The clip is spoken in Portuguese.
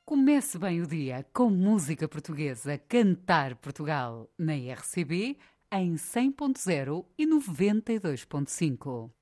Comece bem o dia com música portuguesa, Cantar Portugal, na RCB, em 100.0 e 92.5.